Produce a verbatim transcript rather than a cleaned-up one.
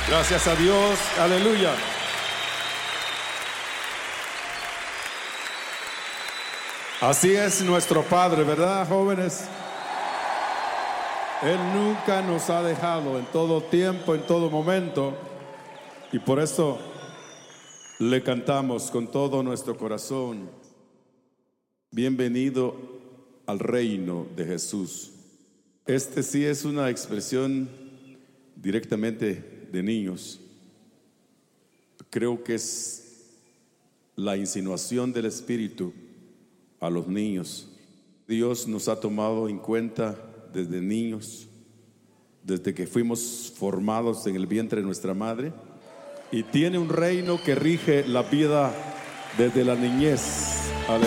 Gracias a Dios, aleluya. Así es nuestro Padre, ¿verdad, jóvenes? Él nunca nos ha dejado en todo tiempo, en todo momento. Y por eso le cantamos con todo nuestro corazón: bienvenido al reino de Jesús. Este sí es una expresión directamente de niños. Creo que es la insinuación del Espíritu a los niños. Dios nos ha tomado en cuenta desde niños, desde que fuimos formados en el vientre de nuestra madre, y tiene un reino que rige la vida desde la niñez.